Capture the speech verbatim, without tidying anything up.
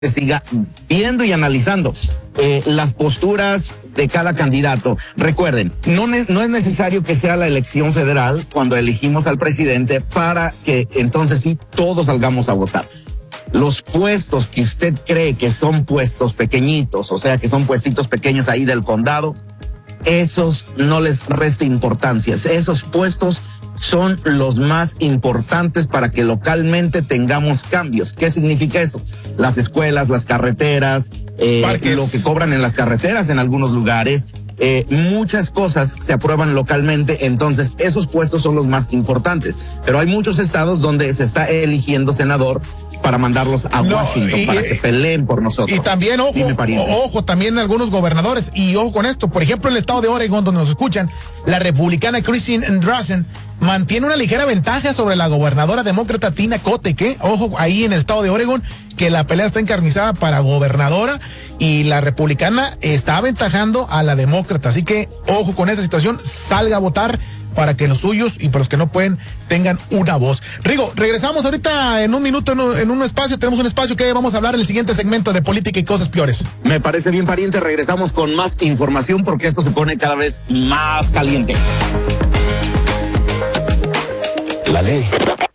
siga viendo y analizando eh, las posturas de cada candidato. Recuerden, no, ne- no es necesario que sea la elección federal cuando elegimos al presidente para que entonces sí todos salgamos a votar. Los puestos que usted cree que son puestos pequeñitos, o sea, que son puestitos pequeños ahí del condado, esos no les resta importancia. Esos puestos son los más importantes para que localmente tengamos cambios. ¿Qué significa eso? Las escuelas, las carreteras, eh, lo que cobran en las carreteras en algunos lugares, eh, muchas cosas se aprueban localmente, entonces esos puestos son los más importantes. Pero hay muchos estados donde se está eligiendo senador para mandarlos a no, Washington, y, para que peleen por nosotros. Y también, ojo, ojo, también algunos gobernadores, y ojo con esto, por ejemplo, el estado de Oregon, donde nos escuchan, la republicana Christine Andressen mantiene una ligera ventaja sobre la gobernadora demócrata Tina Kotek, ¿eh? Ojo, ahí en el estado de Oregon, que la pelea está encarnizada para gobernadora, y la republicana está aventajando a la demócrata, así que, ojo con esa situación, salga a votar, para que los suyos y para los que no pueden tengan una voz. Rigo, regresamos ahorita en un minuto, en un, en un espacio, tenemos un espacio que vamos a hablar en el siguiente segmento de política y cosas peores. Me parece bien, pariente, regresamos con más información porque esto se pone cada vez más caliente. La ley